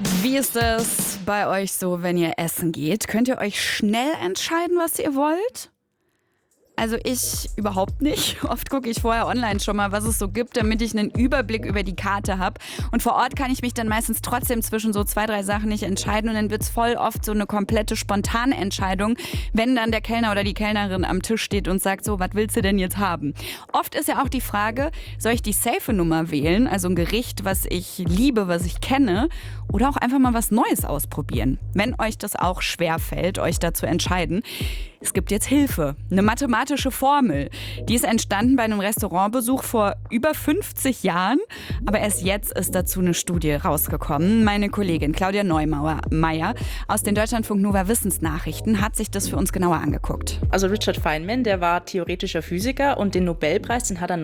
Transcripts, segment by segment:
Wie ist es bei euch so, wenn ihr essen geht? Könnt ihr euch schnell entscheiden, was ihr wollt? Also ich überhaupt nicht. Oft gucke ich vorher online schon mal, was es so gibt, damit ich einen Überblick über die Karte habe. Und vor Ort kann ich mich dann meistens trotzdem zwischen so 2, 3 Sachen nicht entscheiden. Und dann wird es voll oft so eine komplette spontane Entscheidung, wenn dann der Kellner oder die Kellnerin am Tisch steht und sagt so, was willst du denn jetzt haben? Oft ist ja auch die Frage, soll ich die safe Nummer wählen, also ein Gericht, was ich liebe, was ich kenne, oder auch einfach mal was Neues ausprobieren. Wenn euch das auch schwerfällt, euch da zu entscheiden, es gibt jetzt Hilfe, eine mathematische Formel. Die ist entstanden bei einem Restaurantbesuch vor über 50 Jahren. Aber erst jetzt ist dazu eine Studie rausgekommen. Meine Kollegin Claudia Neumeier aus den Deutschlandfunk Nova Wissensnachrichten hat sich das für uns genauer angeguckt. Also Richard Feynman, der war theoretischer Physiker und den Nobelpreis, den hat er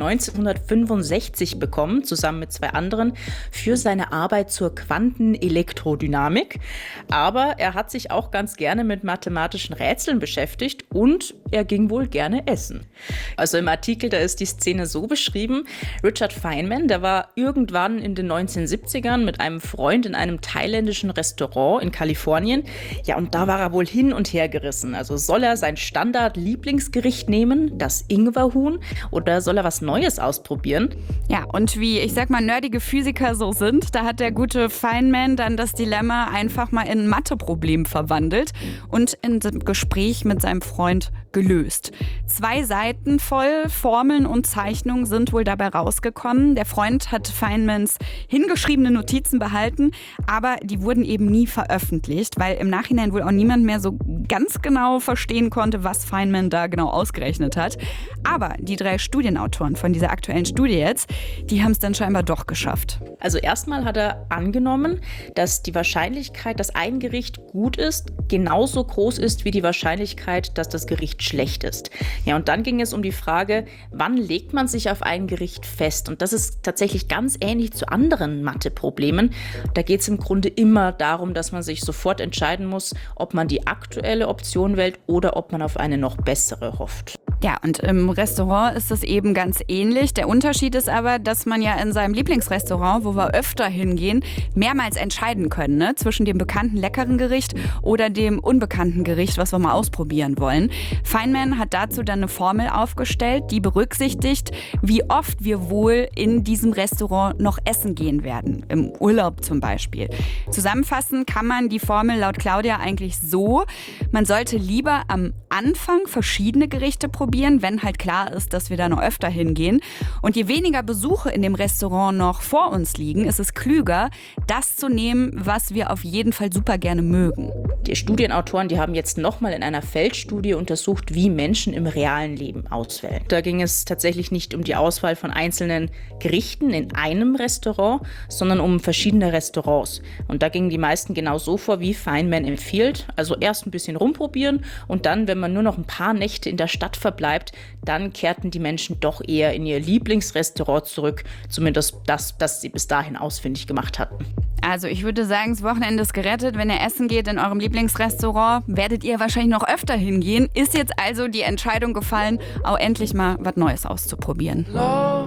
1965 bekommen, zusammen mit 2 anderen, für seine Arbeit zur Quantenelektrodynamik. Aber er hat sich auch ganz gerne mit mathematischen Rätseln beschäftigt und er ging wohl gerne essen. Also im Artikel, da ist die Szene so beschrieben: Richard Feynman, der war irgendwann in den 1970ern mit einem Freund in einem thailändischen Restaurant in Kalifornien. Ja, und da war er wohl hin und her gerissen. Also soll er sein Standard-Lieblingsgericht nehmen, das Ingwerhuhn, oder soll er was Neues ausprobieren? Ja, und wie, ich sag mal, nerdige Physiker so sind, da hat der gute Feynman dann das Dilemma einfach mal in ein Matheproblem verwandelt und in einem Gespräch mit seinem Freund gelöst. 2 Seiten voll Formeln und Zeichnungen sind wohl dabei rausgekommen. Der Freund hat Feynmans hingeschriebene Notizen behalten, aber die wurden eben nie veröffentlicht, weil im Nachhinein wohl auch niemand mehr so ganz genau verstehen konnte, was Feynman da genau ausgerechnet hat. Aber die 3 Studienautoren von dieser aktuellen Studie jetzt, die haben es dann scheinbar doch geschafft. Also erstmal hat er angenommen, dass die Wahrscheinlichkeit, dass ein Gericht gut ist, genauso groß ist wie die Wahrscheinlichkeit, dass das Gericht schlecht ist. Ja, und dann ging es um die Frage, wann legt man sich auf ein Gericht fest? Und das ist tatsächlich ganz ähnlich zu anderen Matheproblemen. Da geht es im Grunde immer darum, dass man sich sofort entscheiden muss, ob man die aktuelle Option wählt oder ob man auf eine noch bessere hofft. Ja, und im Restaurant ist das eben ganz ähnlich. Der Unterschied ist aber, dass man ja in seinem Lieblingsrestaurant, wo wir öfter hingehen, mehrmals entscheiden können, ne? Zwischen dem bekannten leckeren Gericht oder dem unbekannten Gericht, was wir mal ausprobieren wollen. Feynman hat dazu dann eine Formel aufgestellt, die berücksichtigt, wie oft wir wohl in diesem Restaurant noch essen gehen werden. Im Urlaub zum Beispiel. Zusammenfassen kann man die Formel laut Claudia eigentlich so: Man sollte lieber am Anfang verschiedene Gerichte probieren, wenn halt klar ist, dass wir da noch öfter hingehen. Und je weniger Besuche in dem Restaurant noch vor uns liegen, ist es klüger, das zu nehmen, was wir auf jeden Fall super gerne mögen. Die Studienautoren, die haben jetzt nochmal in einer Feldstudie untersucht, wie Menschen im realen Leben auswählen. Da ging es tatsächlich nicht um die Auswahl von einzelnen Gerichten in einem Restaurant, sondern um verschiedene Restaurants. Und da gingen die meisten genau so vor, wie Feynman empfiehlt. Also erst ein bisschen rumprobieren und dann, wenn man nur noch ein paar Nächte in der Stadt verbleibt, dann kehrten die Menschen doch eher in ihr Lieblingsrestaurant zurück. Zumindest das sie bis dahin ausfindig gemacht hatten. Also ich würde sagen, das Wochenende ist gerettet. Wenn ihr essen geht in eurem Lieblingsrestaurant, werdet ihr wahrscheinlich noch öfter hingehen. Ist jetzt also die Entscheidung gefallen, auch endlich mal was Neues auszuprobieren.